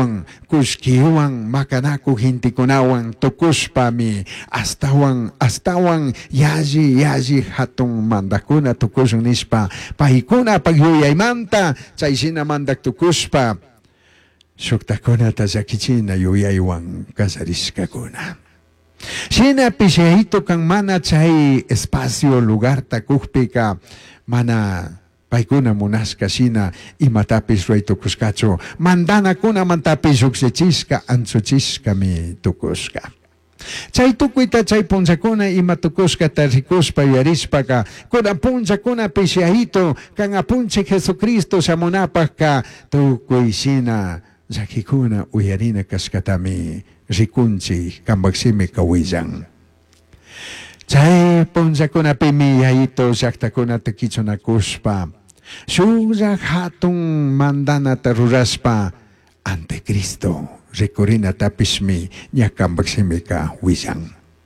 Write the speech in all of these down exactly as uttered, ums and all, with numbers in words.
kuskiwan makanaku hintikunawan tukuspami astawan astawan yaji yaji hatun mandakuna tukusun nispa pahikuna pagyuyaymanta chaysina mandak tukuspa suktakuna tazakichina yuyaywan kasariskakuna. Sina pisehito kang mana chay espacio lugar takukpika mana paikuna munaska sina imatapis roy tukuskacho mandana kuna mantapis uksichiska ansuchiska mi tukuska. Chay tukuita chay punzakuna ima tukuska tarikuspa yarispaka kuna punzakuna pisehito kang apunche Jesucristo samunapaka tukuy sina zakikuna uyarina kaskatami rikunchi kambaksimi kawizang. Chay punzakuna pimiyahito saktakuna takichuna kuspa suya hatun mandana taruraspa ante Cristo recorina tapismi nyakambakshimi ka wisang.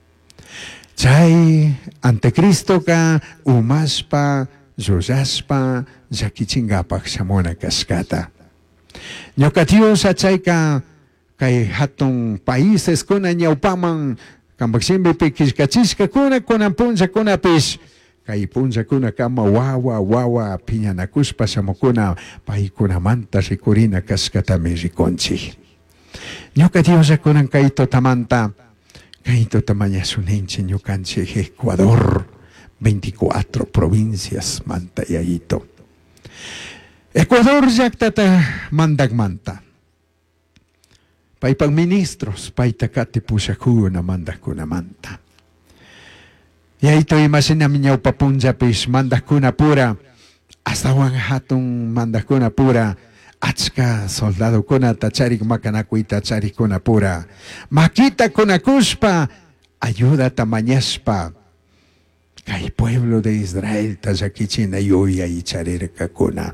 Chay ante Cristo ka umaspa zuzaspa zakichingapak samona kaskata. Nyoka Dios achay ka kay hatong países kuna nyaupaman kambakshimi pikiskachiska kuna kuna punza kuna pis kay punza kuna kama wawa wawa piñanakuspa samukuna paikuna manta rikurina kaskatami rikonchi. Nyoka Dios akunan kayto tamanta kayto tamanya sunenchi nyokanchi Ecuador veinticuatro provincias manta yayito. Ecuador yaktata mandagmanta. Paipang ministros paitakati pusaku na mandakuna manta. Ya ito imasin namin niya papunja pis mandakuna pura astawan hatong mandakuna pura atska soldado kuna tacharik makanakuita charik kuna pura makita kuna kuspa ayuda tamanyaspa kay pueblo de Israel tazakichina yoya y charirka kuna.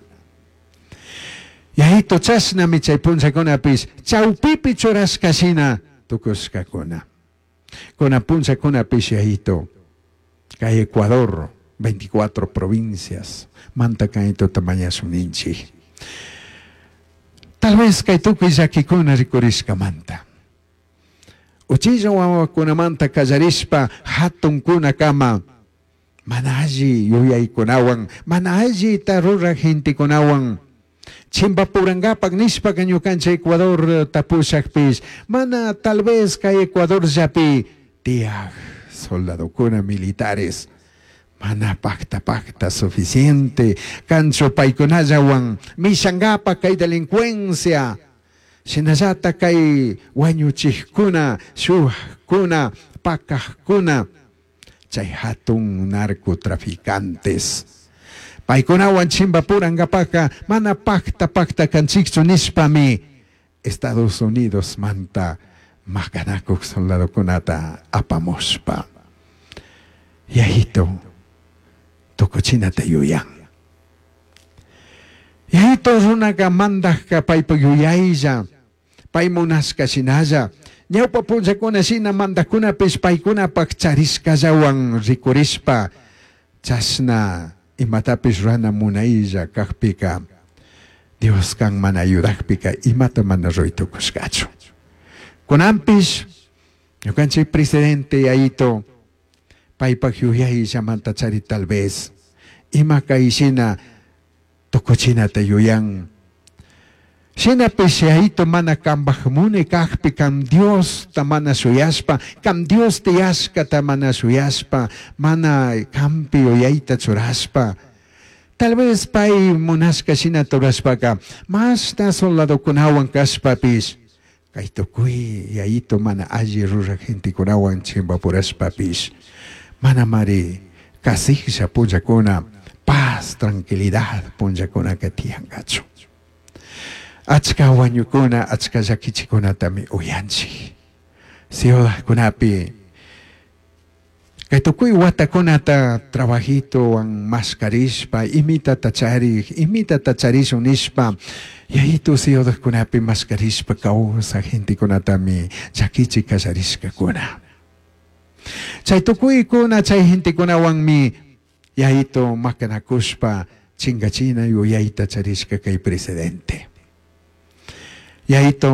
Ya ito chas na mi chay punsa kuna pis chaupipi choras kasina tukuska kuna. Kuna punsa kuna pis ya ito kay Ecuador, veinticuatro provincias, manta kaito tamanya suninchi. Tal vez kay tukuy zakikuna rikuriska manta. Uchiza wawa kuna manta kazarispa hatong kuna kama manaji yuyay kunawang, manaji tarura hinti kunawang. Chimba puranga pagnispa kanyukan sa Ecuador tapusak pis, mana tal vez kay Ecuador zapi tiag soldado kuna militares mana pakta pakta suficiente kanso paikunazawang misangapa kay delincuencia sinasata kay wanyuchih kuna suh kuna pakah kuna chay hatong narcotraficantes paikunawan chimba purang kapaka mana pakta pakta kansikso nispami Estados Unidos manta makanakok soldado kunata apamospa yahito tukuchina tayuyang yahito runaga mandak ka pay pagyuyayza pay munas ka sinaza nyaw papunsa kuna sina mandak kuna pis pay kuna pagcharis kazawang rikurispa chasna imatapis rana munaiza kakpika Dios kang manayudakpika imata manaroy tukuskacho kunampis yukan si presidente yahito pay pagyuyay sa mantachari tal vez ima kay sina tukuchina tayuyang sina pesiyahito manakambak muna kakpi kam Dios tamana suyaspa kam Dios tiyaska tamana suyaspa mana kampi uyayta tsuraspa tal vez pay munas ka sina turaspa ka mas na soldado kunawang kaspapis kay tukuy yahito mana aji rura hinti kunawang chimba puras papis mana mari kasih sa punja kuna paz, tranquilidad punja kuna katiyang gacho. Atska wanyu kuna, atska zakichi kuna tami uyanchi. Siyoda kunapi. Kay tukuy wata kuna ta trabajito ang maskarispa, imita tachari, imita tacharis unispa. Yahito siyoda kunapi maskarispa kao sa hinti kuna tami zakichi kasariska kuna. Chay tukuy kuna chay hinti kuna wang mi yahito makanakuspa chingachina yu yahita chariska kay presidente. Yahito